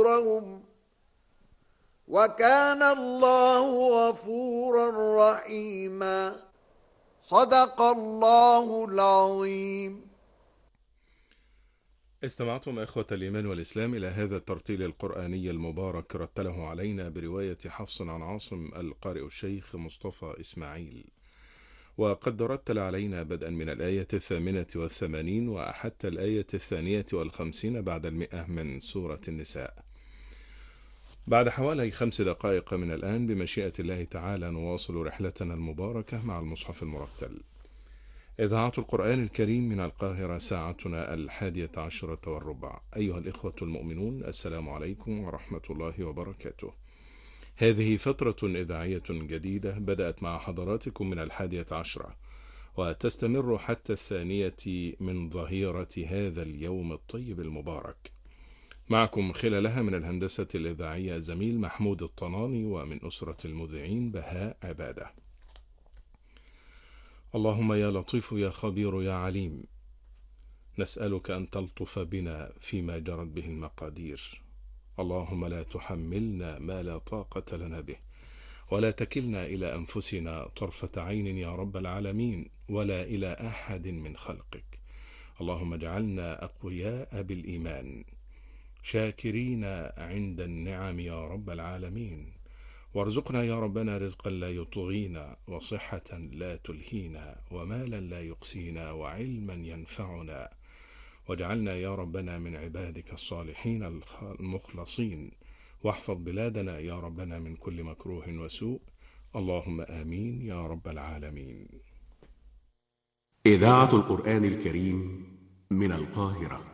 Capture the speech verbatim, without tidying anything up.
أجورهم وكان الله غفورا رحيما. صدق الله العظيم. استمعتم إخوة الإيمان والإسلام إلى هذا الترتيل القرآني المبارك، رتله علينا برواية حفص عن عاصم القارئ الشيخ مصطفى إسماعيل، وقد رتل علينا بدءا من الآية الثامنة والثمانين وحتى الآية الثانية والخمسين بعد المئة من سورة النساء. بعد حوالي خمس دقائق من الآن بمشيئة الله تعالى نواصل رحلتنا المباركة مع المصحف المرتل. إذاعة القرآن الكريم من القاهرة، ساعتنا الحادية عشرة والربع. أيها الإخوة المؤمنون، السلام عليكم ورحمة الله وبركاته. هذه فترة إذاعية جديدة بدأت مع حضراتكم من الحادية عشرة وتستمر حتى الثانية من ظهيرة هذا اليوم الطيب المبارك. معكم خلالها من الهندسة الإذاعية زميل محمود الطناني، ومن أسرة المذيعين بهاء عبادة. اللهم يا لطيف يا خبير يا عليم، نسألك أن تلطف بنا فيما جرت به المقادير. اللهم لا تحملنا ما لا طاقة لنا به، ولا تكلنا إلى أنفسنا طرفة عين يا رب العالمين، ولا إلى أحد من خلقك. اللهم اجعلنا أقوياء بالإيمان، شاكرين عند النعم يا رب العالمين، وارزقنا يا ربنا رزقا لا يطغينا، وصحة لا تلهينا، ومالا لا يقسينا، وعلما ينفعنا، واجعلنا يا ربنا من عبادك الصالحين المخلصين، واحفظ بلادنا يا ربنا من كل مكروه وسوء. اللهم آمين يا رب العالمين. إذاعة القرآن الكريم من القاهرة.